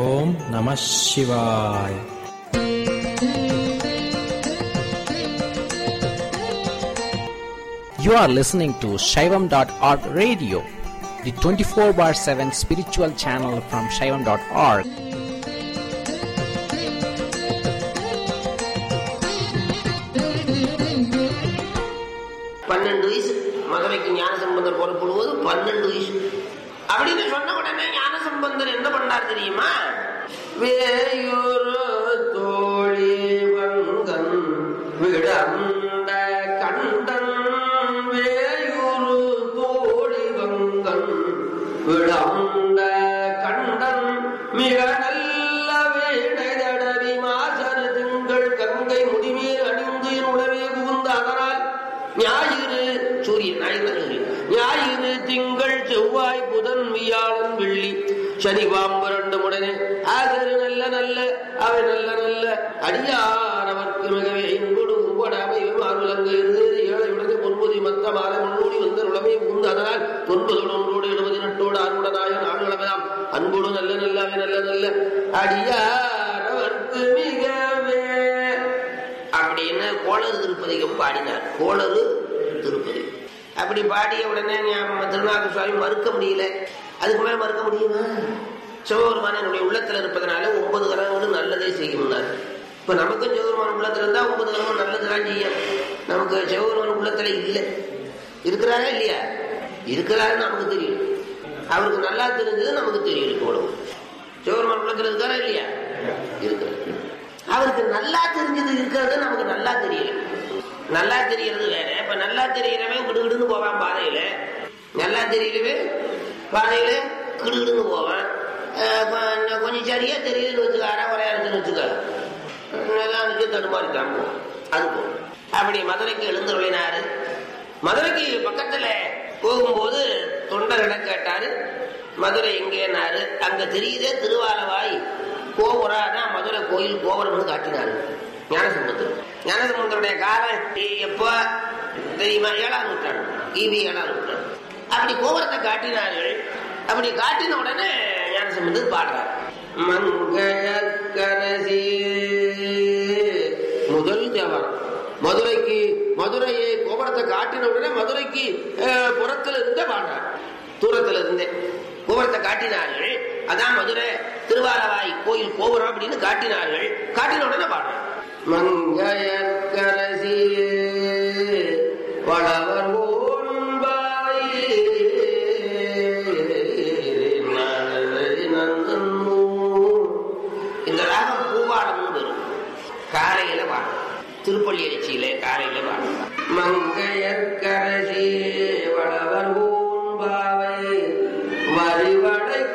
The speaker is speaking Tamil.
ஓம் நம சிவாய். You are listening to Shaivam.org radio, the 24/7 spiritual channel from Shaivam.org. வயசு மதுரைக்கு ஞானசம்பந்தர் புறப்படுவது 12 வயசு அப்படின்னு சொன்ன உடனே ஞானசம்பந்தர் என்ன பண்ணார் தெரியுமா? வேயூர் தோழி வங்கன் விடந்த கண்டன், வேயூர் தோழி வங்கன் விடந்த கண்டன், மிக நல்ல வேடை தடவி மாசரு திங்கள் கங்கை முடிமேல் அணிந்து என் உடவே புகுந்த அதனால் ஞாயிறு சூரியன் ஞாயிறு திங்கள் செவ்வாய் புதன் வியாழன் வெள்ளி சனி பாம்பு 2 உடனே ஆகரு நல்ல நல்ல அவை நல்ல நல்ல அடியானவர்க்கு மிகவே இன்போடு உம்படாமை மாறுலங்கு ஏழை உடனே பொன்பதி மத்த மாலை முன்னோடி வந்த உடமை உண்டு அதனால் 9 ஒன்றோடு 70 நட்டோடு அன்புடனாய நாடுகளமெல்லாம் அன்போடு நல்ல நல்ல அவை நல்ல நல்ல அடியானவர்க்கு மிகவே அப்படின்னு கோளறு திருப்பதிகம் பாடினார். கோளறு திருப்பதி அப்படி பாடிய உடனே திருநாக சுவாமி மறுக்க முடியல. அதுக்கு மேல மறுக்க முடியுமா? சிவபெருமான் என்னுடைய உள்ளத்துல இருப்பதனால 9 கிரகங்களும் நல்லதே செய்யும்னார். இப்ப நமக்கும் சிவபெருமான் உள்ளத்துல இருந்தா 9 கிரகம் நல்லதுதான் செய்யும். நமக்கு சிவபெருமான் உள்ளத்துல இல்லை. இருக்கிறாரா இல்லையா? இருக்கிறாருன்னு நமக்கு தெரியும். அவருக்கு நல்லா தெரிஞ்சது நமக்கு தெரியும். இவ்வளவு சிவபெருமான் உள்ளத்துல இருக்காரா இல்லையா? இருக்கிறார். அவருக்கு நல்லா தெரிஞ்சது இருக்கிறது நமக்கு நல்லா தெரியல. நல்லா தெரியறது வேற. இப்ப நல்லா தெரியறவன் கிடுகிடுன்னு போவான் பாதையில. நல்லா தெரியலவே பாதையில கிடுகிடுன்னு போவான். கொஞ்சம் சரியா தெரியுதுன்னு வச்சுக்க, அறகுறையா இருக்குன்னு வச்சுக்க, தடுமாறிட்டான் போவோம். அது போகும். அப்படி மதுரைக்கு எழுந்துள்ளினாரு. மதுரைக்கு பக்கத்துல போகும்போது தொண்டர்களை கேட்டாரு, மதுரை எங்கேனாரு. அங்க தெரியுதே திருவாலவாய் கோபுரம், மதுரை கோயில் கோபுரம்னு காட்டினாரு ஞானசம்பந்தர். ஞானசம்பந்தருடைய காலம் எப்ப தெரியுமா? 7ஆம் நூற்றாண்டு, கிபி 7ஆம் நூற்றாண்டு. அப்படி கோபுரத்தை காட்டினார்கள். அப்படி காட்டின உடனே ஞானசம்பந்தர் பாடுறார். மங்கையற்கரசி முதல் தேவாரம். மதுரையை கோபுரத்தை காட்டின உடனே மதுரைக்கு புறத்துல இருந்தே பாடுறார். தூரத்துல இருந்தே கோபுரத்தை காட்டினார்கள். அதான் மதுரை திருவாலவாய் கோயில் கோபுரம் அப்படின்னு காட்டினார்கள். காட்டின உடனே பாடுறார். மங்கையற்கரசி வளவர் இந்த ராகம் பூவாடம் வரும். காரையில பாடும். திருப்பள்ளி அரிசியில காரையில பாடும். மங்கையற்க